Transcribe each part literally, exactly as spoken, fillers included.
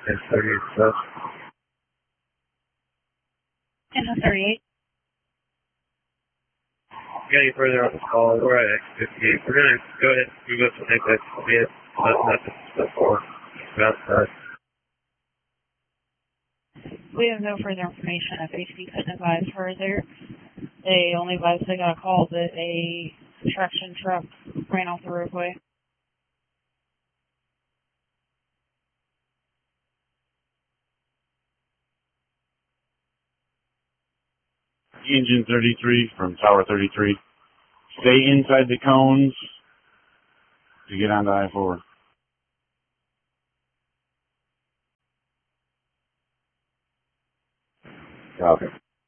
It's thirty-eight stuff. Engine thirty-eight. Get any further on the call, we're at X fifty-eight. We're going to go ahead and move up to X fifty-eight. That's not the four. About that. We have no further information. F H P couldn't advise further. They only advised they got a call that a traction truck ran off the roadway. Engine thirty-three from Tower thirty-three. Stay inside the cones to get onto I four. Copy.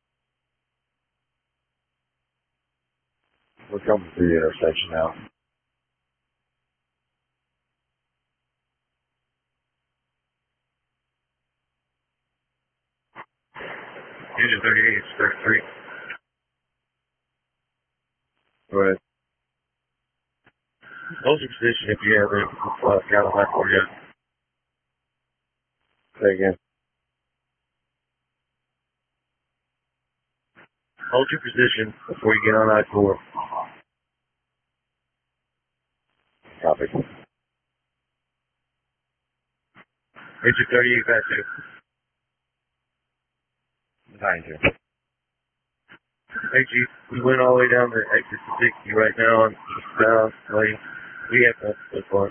We're coming through the intersection now. Engine thirty-eight, thirty-three. Go ahead. Hold your position if you have it. Uh, got a left for you. Say again. Hold your position before you get on I four. Copy. Engine thirty-eight, back to you. Behind you. Hey, Chief, we went all the way down to exit sixty right now on south lane. We have that so far.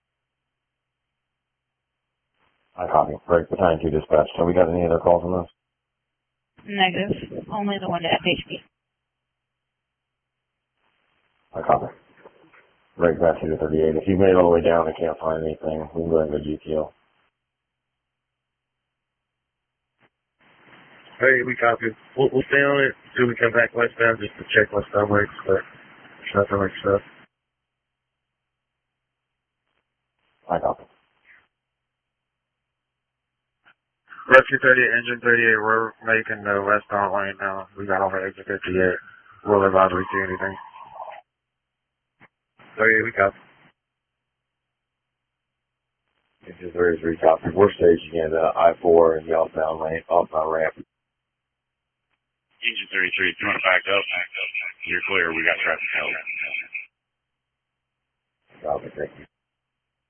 I copy. Right behind you, dispatch. Have we got any other calls on this? Negative. Only the one to F H P. I copy. Right back to the thirty-eight. If you made it all the way down and can't find anything, we can go ahead and go G T O. Hey, we copy. We'll, we'll stay on it until we come back westbound just to check westbound rates, but there's nothing like stuff. I copy. Rescue thirty-eight, engine thirty-eight, we're making the westbound lane now. We got over exit fifty-eight. We'll advise if we see anything. thirty-eight, we copy. Engine thirty-three, copy. We're staging in uh, I four in the outbound lane, outbound ramp. Engine thirty-three, if you want to back up, you're clear. We got traffic help. Copy, thank you.